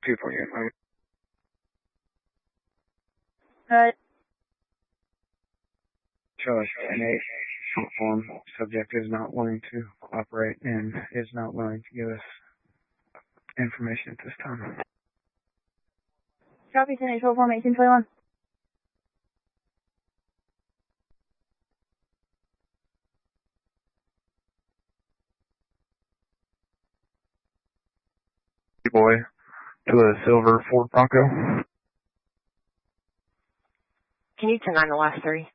248. Charlie 8, short form. Subject is not willing to cooperate and is not willing to give us information at this time. Copy, 10 short form, 1821. Boy to a silver Ford Bronco. Can you turn on the last 3?